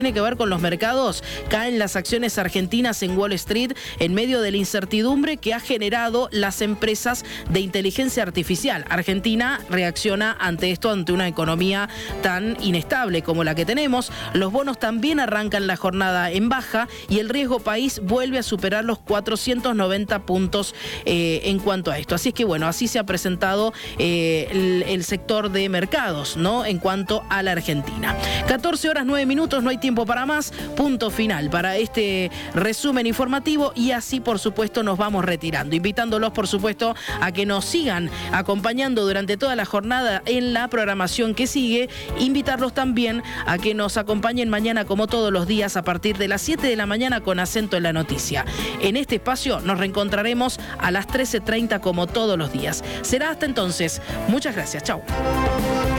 tiene que ver con los mercados, caen las acciones argentinas en Wall Street en medio de la incertidumbre que ha generado las empresas de inteligencia artificial. Argentina reacciona ante esto, ante una economía tan inestable como la que tenemos. Los bonos también arrancan la jornada en baja y el riesgo país vuelve a superar los 490 puntos en cuanto a esto. Así es que bueno, así se ha presentado el sector de mercados, ¿no? En cuanto a la Argentina. 14 horas 9 minutos, no hay tiempo para más. Punto final para este resumen informativo y así por supuesto nos vamos retirando, invitándolos por supuesto a que nos sigan acompañando durante toda la jornada en la programación que sigue, invitarlos también a que nos acompañen mañana como todos los días a partir de las 7 de la mañana con Acento en la Noticia. En este espacio nos reencontraremos a las 13:30 como todos los días. Será hasta entonces. Muchas gracias. Chau.